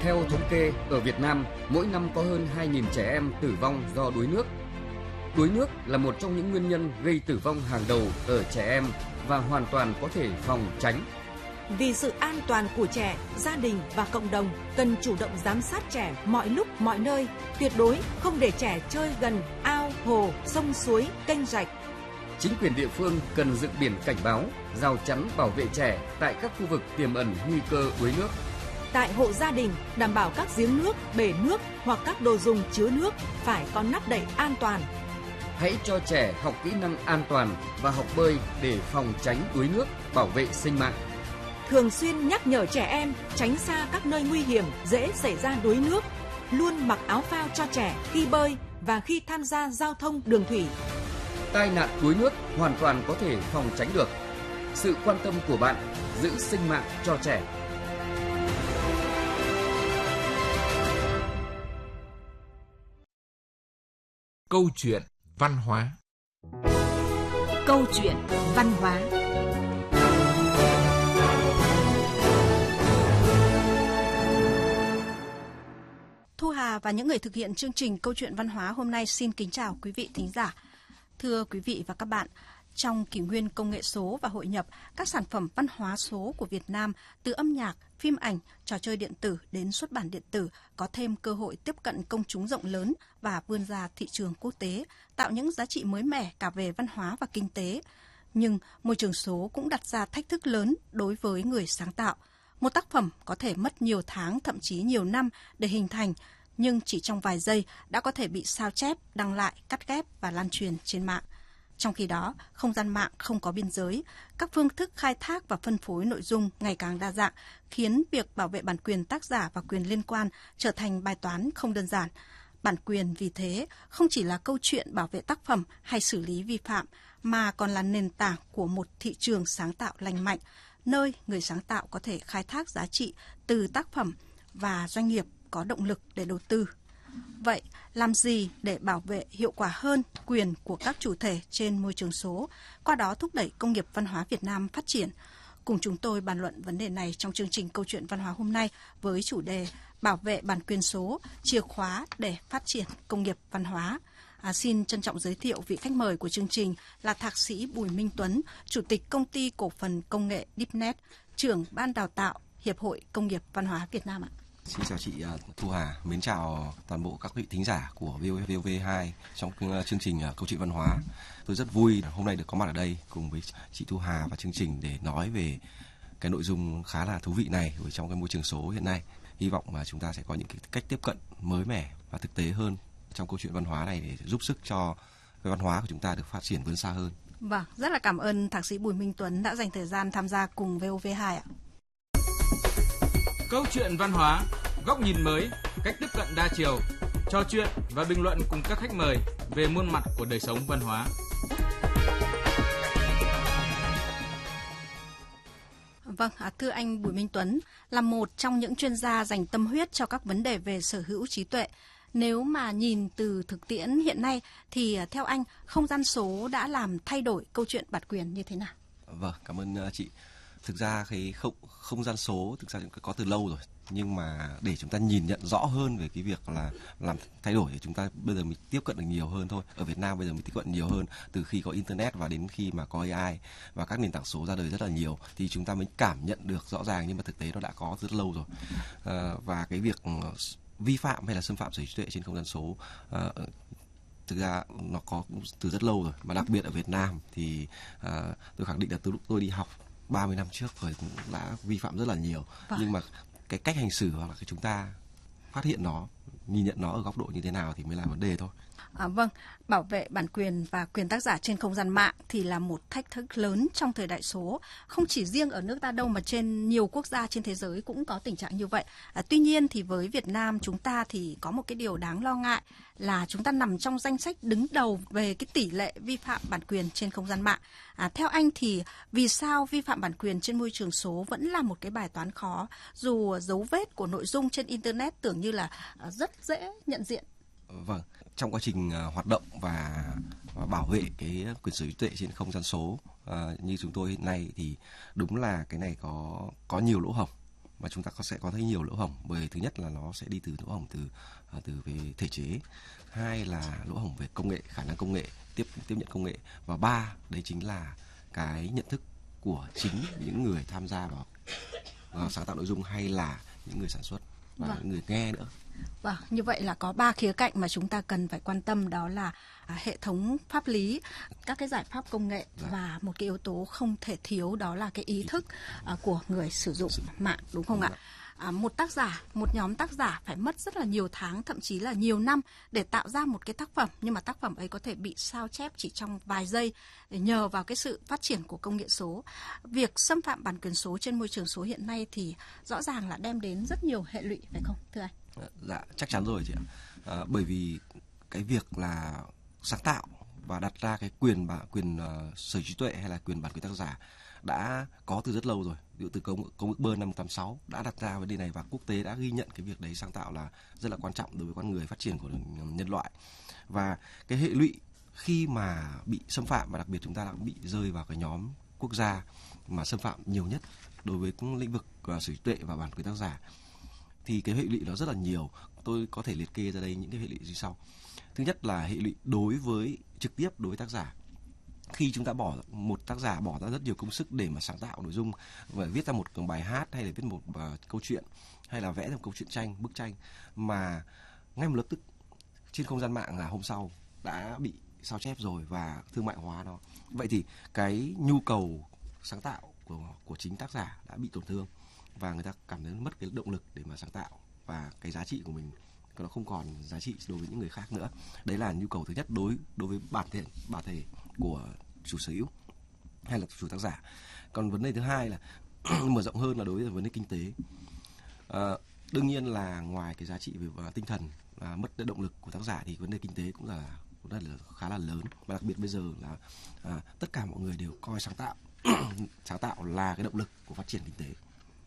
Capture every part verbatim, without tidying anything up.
Theo thống kê, ở Việt Nam, mỗi năm có hơn hai nghìn trẻ em tử vong do đuối nước. Đuối nước là một trong những nguyên nhân gây tử vong hàng đầu ở trẻ em và hoàn toàn có thể phòng tránh. Vì sự an toàn của trẻ, gia đình và cộng đồng cần chủ động giám sát trẻ mọi lúc mọi nơi, tuyệt đối không để trẻ chơi gần ao, hồ, sông suối, kênh rạch. Chính quyền địa phương cần dựng biển cảnh báo, rào chắn bảo vệ trẻ tại các khu vực tiềm ẩn nguy cơ đuối nước. Tại hộ gia đình, đảm bảo các giếng nước, bể nước hoặc các đồ dùng chứa nước phải có nắp đậy an toàn. Hãy cho trẻ học kỹ năng an toàn và học bơi để phòng tránh đuối nước, bảo vệ sinh mạng. Thường xuyên nhắc nhở trẻ em tránh xa các nơi nguy hiểm dễ xảy ra đuối nước. Luôn mặc áo phao cho trẻ khi bơi và khi tham gia giao thông đường thủy. Tai nạn đuối nước hoàn toàn có thể phòng tránh được. Sự quan tâm của bạn giữ sinh mạng cho trẻ. Câu chuyện văn hóa. Câu chuyện văn hóa. Thu Hà và những người thực hiện chương trình Câu chuyện văn hóa hôm nay xin kính chào quý vị thính giả. Thưa quý vị và các bạn, trong kỷ nguyên công nghệ số và hội nhập, các sản phẩm văn hóa số của Việt Nam từ âm nhạc, phim ảnh, trò chơi điện tử đến xuất bản điện tử có thêm cơ hội tiếp cận công chúng rộng lớn và vươn ra thị trường quốc tế, tạo những giá trị mới mẻ cả về văn hóa và kinh tế. Nhưng môi trường số cũng đặt ra thách thức lớn đối với người sáng tạo. Một tác phẩm có thể mất nhiều tháng, thậm chí nhiều năm để hình thành, nhưng chỉ trong vài giây đã có thể bị sao chép, đăng lại, cắt ghép và lan truyền trên mạng. Trong khi đó, không gian mạng không có biên giới, các phương thức khai thác và phân phối nội dung ngày càng đa dạng, khiến việc bảo vệ bản quyền tác giả và quyền liên quan trở thành bài toán không đơn giản. Bản quyền vì thế không chỉ là câu chuyện bảo vệ tác phẩm hay xử lý vi phạm, mà còn là nền tảng của một thị trường sáng tạo lành mạnh, nơi người sáng tạo có thể khai thác giá trị từ tác phẩm và doanh nghiệp có động lực để đầu tư. Vậy, làm gì để bảo vệ hiệu quả hơn quyền của các chủ thể trên môi trường số, qua đó thúc đẩy công nghiệp văn hóa Việt Nam phát triển? Cùng chúng tôi bàn luận vấn đề này trong chương trình Câu chuyện văn hóa hôm nay với chủ đề Bảo vệ bản quyền số, chìa khóa để phát triển công nghiệp văn hóa. À, xin trân trọng giới thiệu vị khách mời của chương trình là Thạc sĩ Bùi Minh Tuấn, Chủ tịch Công ty Cổ phần Công nghệ Deepnet, trưởng Ban Đào tạo Hiệp hội Công nghiệp Văn hóa Việt Nam ạ. Xin chào chị Thu Hà, mến chào toàn bộ các vị thính giả của vê o vê hai trong chương trình Câu chuyện văn hóa. Tôi rất vui hôm nay được có mặt ở đây cùng với chị Thu Hà và chương trình để nói về cái nội dung khá là thú vị này ở trong cái môi trường số hiện nay. Hy vọng mà chúng ta sẽ có những cái cách tiếp cận mới mẻ và thực tế hơn trong câu chuyện văn hóa này để giúp sức cho cái văn hóa của chúng ta được phát triển vươn xa hơn. Vâng, rất là cảm ơn Thạc sĩ Bùi Minh Tuấn đã dành thời gian tham gia cùng vê o vê hai ạ. Câu chuyện văn hóa, góc nhìn mới, cách tiếp cận đa chiều, trò chuyện và bình luận cùng các khách mời về muôn mặt của đời sống văn hóa. Vâng, thưa anh Bùi Minh Tuấn, là một trong những chuyên gia dành tâm huyết cho các vấn đề về sở hữu trí tuệ, nếu mà nhìn từ thực tiễn hiện nay thì theo anh, không gian số đã làm thay đổi câu chuyện bản quyền như thế nào? Vâng, cảm ơn chị. Thực ra cái không, không gian số thực ra có từ lâu rồi, nhưng mà để chúng ta nhìn nhận rõ hơn về cái việc là làm thay đổi thì chúng ta bây giờ mình tiếp cận được nhiều hơn thôi. Ở Việt Nam bây giờ mình tiếp cận nhiều hơn từ khi có internet và đến khi mà có a i và các nền tảng số ra đời rất là nhiều thì chúng ta mới cảm nhận được rõ ràng, nhưng mà thực tế nó đã có rất lâu rồi. À, và cái việc vi phạm hay là xâm phạm sở hữu trí tuệ trên không gian số à, thực ra nó có từ rất lâu rồi, mà đặc biệt ở Việt Nam thì à, tôi khẳng định là từ lúc tôi đi học ba mươi năm trước rồi đã vi phạm rất là nhiều. Vâng. Nhưng mà cái cách hành xử hoặc là cái chúng ta phát hiện nó, nhìn nhận nó ở góc độ như thế nào thì mới là vấn đề thôi. À, vâng, bảo vệ bản quyền và quyền tác giả trên không gian mạng thì là một thách thức lớn trong thời đại số. Không chỉ riêng ở nước ta đâu mà trên nhiều quốc gia trên thế giới cũng có tình trạng như vậy. À, tuy nhiên thì với Việt Nam chúng ta thì có một cái điều đáng lo ngại là chúng ta nằm trong danh sách đứng đầu về cái tỷ lệ vi phạm bản quyền trên không gian mạng. À, theo anh thì vì sao vi phạm bản quyền trên môi trường số vẫn là một cái bài toán khó, dù dấu vết của nội dung trên Internet tưởng như là rất dễ nhận diện? Vâng, trong quá trình uh, hoạt động và, và bảo vệ cái quyền sở hữu trí tuệ trên không gian số uh, như chúng tôi hiện nay thì đúng là cái này có có nhiều lỗ hổng và chúng ta có sẽ có thấy nhiều lỗ hổng. Bởi thứ nhất là nó sẽ đi từ lỗ hổng từ từ về thể chế, hai là lỗ hổng về công nghệ, khả năng công nghệ, tiếp tiếp nhận công nghệ, và ba đấy chính là cái nhận thức của chính những người tham gia vào, vào sáng tạo nội dung hay là những người sản xuất và vâng. những người nghe nữa. Vâng, như vậy là có ba khía cạnh mà chúng ta cần phải quan tâm, đó là à, hệ thống pháp lý, các cái giải pháp công nghệ dạ. và một cái yếu tố không thể thiếu đó là cái ý thức à, của người sử dụng mạng, đúng không dạ. ạ? À, một tác giả, một nhóm tác giả phải mất rất là nhiều tháng, thậm chí là nhiều năm để tạo ra một cái tác phẩm, nhưng mà tác phẩm ấy có thể bị sao chép chỉ trong vài giây nhờ vào cái sự phát triển của công nghệ số. Việc xâm phạm bản quyền số trên môi trường số hiện nay thì rõ ràng là đem đến rất nhiều hệ lụy, phải không thưa anh? Dạ, chắc chắn rồi chị ạ. À, bởi vì cái việc là sáng tạo và đặt ra cái quyền bản quyền uh, sở hữu trí tuệ hay là quyền bản quyền tác giả đã có từ rất lâu rồi. Ví dụ từ công công ước Bern năm tám sáu đã đặt ra vấn đề này, và quốc tế đã ghi nhận cái việc đấy, sáng tạo là rất là quan trọng đối với con người, phát triển của nhân loại. Và cái hệ lụy khi mà bị xâm phạm, và đặc biệt chúng ta đã bị rơi vào cái nhóm quốc gia mà xâm phạm nhiều nhất đối với lĩnh vực uh, sở hữu trí tuệ và bản quyền tác giả, thì cái hệ lụy nó rất là nhiều. Tôi có thể liệt kê ra đây những cái hệ lụy như sau. Thứ nhất là hệ lụy đối với trực tiếp đối với tác giả. Khi chúng ta bỏ một tác giả bỏ ra rất nhiều công sức để mà sáng tạo nội dung và viết ra một bài hát, hay là viết một uh, câu chuyện, hay là vẽ ra một câu chuyện tranh, bức tranh, mà ngay một lập tức trên không gian mạng là hôm sau đã bị sao chép rồi và thương mại hóa nó, vậy thì cái nhu cầu sáng tạo của của chính tác giả đã bị tổn thương, và người ta cảm thấy mất cái động lực để mà sáng tạo, và cái giá trị của mình nó không còn giá trị đối với những người khác nữa. Đấy là nhu cầu thứ nhất đối đối với bản thể bản thể của chủ sở hữu hay là chủ tác giả. Còn vấn đề thứ hai là mở rộng hơn là đối với vấn đề kinh tế. À, đương nhiên là ngoài cái giá trị về tinh thần, à, mất động lực của tác giả, thì vấn đề kinh tế cũng là cũng là khá là lớn, và đặc biệt bây giờ là à, tất cả mọi người đều coi sáng tạo sáng tạo là cái động lực của phát triển kinh tế.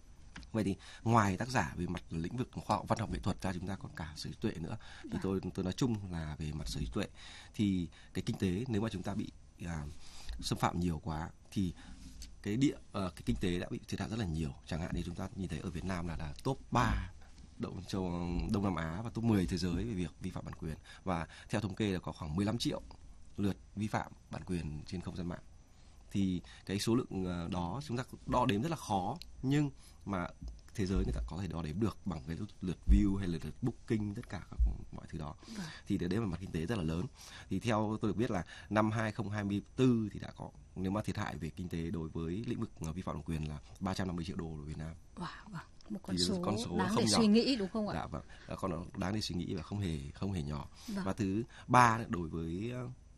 Vậy thì ngoài tác giả về mặt lĩnh vực khoa học, văn học, nghệ thuật ra, chúng ta còn cả sở hữu tuệ nữa. Thì à. tôi tôi nói chung là về mặt sở hữu tuệ thì cái kinh tế, nếu mà chúng ta bị à, xâm phạm nhiều quá thì cái địa uh, cái kinh tế đã bị thiệt hại rất là nhiều. Chẳng hạn như chúng ta nhìn thấy ở Việt Nam là, là top ba Đông, châu, Đông Nam Á và top mười thế giới về việc vi phạm bản quyền, và theo thống kê là có khoảng mười lăm triệu lượt vi phạm bản quyền trên không gian mạng. Thì cái số lượng đó chúng ta đo đếm rất là khó, nhưng mà thế giới người ta có thể đo đếm được bằng cái lượt view hay là lượt booking, tất cả các mọi thứ đó. Vâng. Thì đấy là mặt kinh tế rất là lớn. Thì theo tôi được biết là năm hai không hai tư thì đã có, nếu mà thiệt hại về kinh tế đối với lĩnh vực vi phạm bản quyền là ba trăm năm mươi triệu đô ở Việt Nam. Wow, vâng. Một con thì số, con số đáng không để nhỏ. Suy nghĩ, đúng không ạ? Dạ vâng, con nó đáng để suy nghĩ và không hề không hề nhỏ. Vâng. Và thứ ba đối với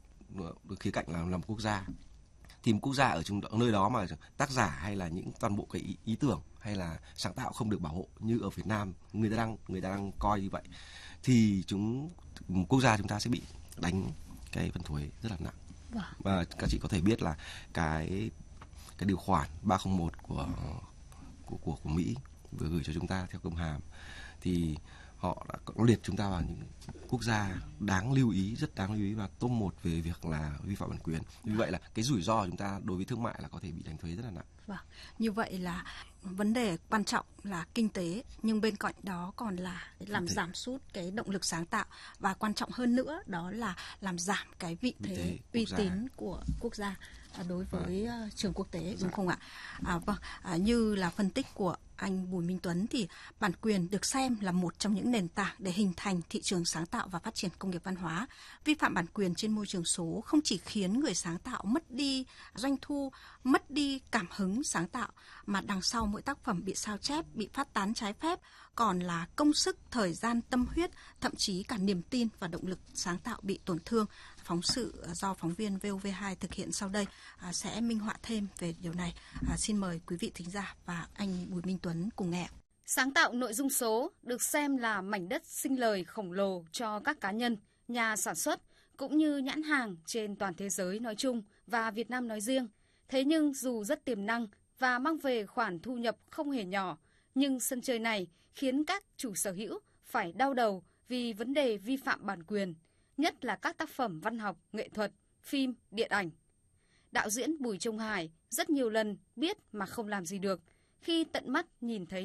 uh, khía cạnh là làm quốc gia. Thì một quốc gia ở trong nơi đó mà tác giả hay là những toàn bộ cái ý, ý tưởng hay là sáng tạo không được bảo hộ như ở Việt Nam người ta đang người ta đang coi như vậy, thì chúng một quốc gia chúng ta sẽ bị đánh cái phần thuế rất là nặng. Wow. Và các chị có thể biết là cái cái điều khoản ba không một của của của, của Mỹ vừa gửi cho chúng ta theo công hàm, thì họ đã liệt chúng ta vào những quốc gia đáng lưu ý, rất đáng lưu ý, và top một về việc là vi phạm bản quyền. Vì vậy là cái rủi ro của chúng ta đối với thương mại là có thể bị đánh thuế rất là nặng. Vâng. Như vậy là vấn đề quan trọng là kinh tế, nhưng bên cạnh đó còn là làm giảm sút cái động lực sáng tạo, và quan trọng hơn nữa đó là làm giảm cái vị thế, uy tín của quốc gia đối với vâng. trường quốc tế, đúng dạ. không ạ? À, vâng. À, như là phân tích của anh Bùi Minh Tuấn thì bản quyền được xem là một trong những nền tảng để hình thành thị trường sáng tạo và phát triển công nghiệp văn hóa. Vi phạm bản quyền trên môi trường số không chỉ khiến người sáng tạo mất đi doanh thu, mất đi cảm hứng sáng tạo, mà đằng sau mỗi tác phẩm bị sao chép, bị phát tán trái phép còn là công sức, thời gian, tâm huyết, thậm chí cả niềm tin và động lực sáng tạo bị tổn thương. Phóng sự do phóng viên vê o vê hai thực hiện sau đây à, sẽ minh họa thêm về điều này. À, xin mời quý vị thính giả và anh Bùi Minh Tuấn cùng nghe. Sáng tạo nội dung số được xem là mảnh đất sinh lời khổng lồ cho các cá nhân, nhà sản xuất cũng như nhãn hàng trên toàn thế giới nói chung và Việt Nam nói riêng. Thế nhưng dù rất tiềm năng và mang về khoản thu nhập không hề nhỏ, nhưng sân chơi này khiến các chủ sở hữu phải đau đầu vì vấn đề vi phạm bản quyền, nhất là các tác phẩm văn học, nghệ thuật, phim, điện ảnh. Đạo diễn Bùi Trung Hải rất nhiều lần biết mà không làm gì được khi tận mắt nhìn thấy tác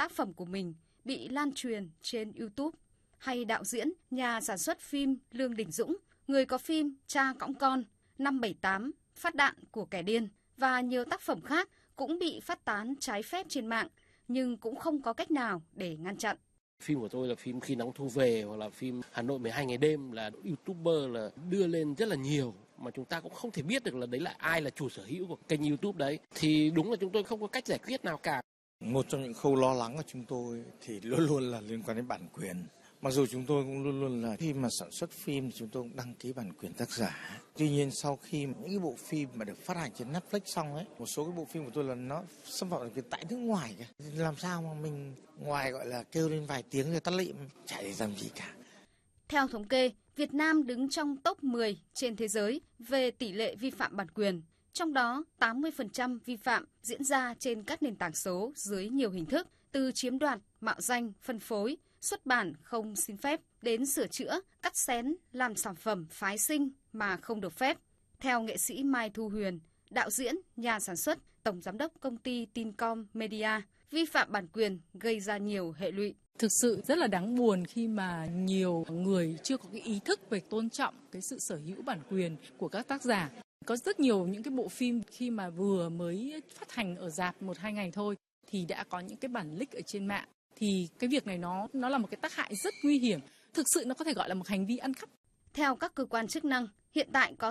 tác phẩm của mình bị lan truyền trên YouTube, hay đạo diễn, nhà sản xuất phim Lương Đình Dũng, người có phim Cha cõng con, năm bảy tám, Phát đạn của kẻ điên và nhiều tác phẩm khác cũng bị phát tán trái phép trên mạng, nhưng cũng không có cách nào để ngăn chặn. Phim của tôi là phim Khi nắng thu về hoặc là phim Hà Nội mười hai ngày đêm là YouTuber là đưa lên rất là nhiều mà chúng ta cũng không thể biết được là đấy là ai là chủ sở hữu của kênh YouTube đấy. Thì đúng là chúng tôi không có cách giải quyết nào cả. Một trong những khâu lo lắng của chúng tôi thì luôn luôn là liên quan đến bản quyền. Mặc dù chúng tôi cũng luôn luôn là khi mà sản xuất phim thì chúng tôi cũng đăng ký bản quyền tác giả. Tuy nhiên sau khi những cái bộ phim mà được phát hành trên Netflix xong ấy, một số cái bộ phim của tôi là nó xâm phạm quyền tại nước ngoài kìa. Làm sao mà mình ngoài gọi là kêu lên vài tiếng rồi tắt lịm, chả để làm gì cả. Theo thống kê, Việt Nam đứng trong top mười trên thế giới về tỷ lệ vi phạm bản quyền. Trong đó, tám mươi phần trăm vi phạm diễn ra trên các nền tảng số dưới nhiều hình thức, từ chiếm đoạt, mạo danh, phân phối, xuất bản không xin phép, đến sửa chữa, cắt xén, làm sản phẩm phái sinh mà không được phép. Theo nghệ sĩ Mai Thu Huyền, đạo diễn, nhà sản xuất, tổng giám đốc công ty Tincom Media, vi phạm bản quyền gây ra nhiều hệ lụy. Thực sự rất là đáng buồn khi mà nhiều người chưa có cái ý thức về tôn trọng cái sự sở hữu bản quyền của các tác giả. Có rất nhiều những cái bộ phim khi mà vừa mới phát hành ở rạp một hai ngày thôi thì đã có những cái bản leak ở trên mạng. Thì cái việc này nó nó là một cái tác hại rất nguy hiểm. Thực sự nó có thể gọi là một hành vi ăn cắp. Theo các cơ quan chức năng, hiện tại có